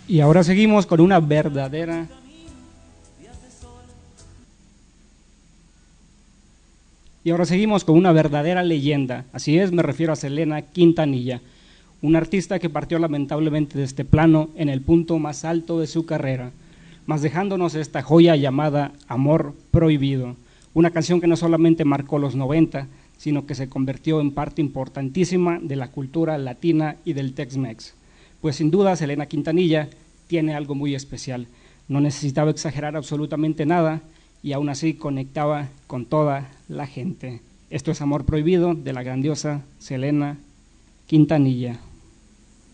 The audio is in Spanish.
Y ahora seguimos con una verdadera leyenda. Así es, me refiero a Selena Quintanilla, una artista que partió lamentablemente de este plano en el punto más alto de su carrera, mas dejándonos esta joya llamada Amor Prohibido, una canción que no solamente marcó los 90, sino que se convirtió en parte importantísima de la cultura latina y del Tex-Mex. Pues sin duda Selena Quintanilla tiene algo muy especial. No necesitaba exagerar absolutamente nada y aún así conectaba con toda la gente. Esto es Amor Prohibido de la grandiosa Selena Quintanilla.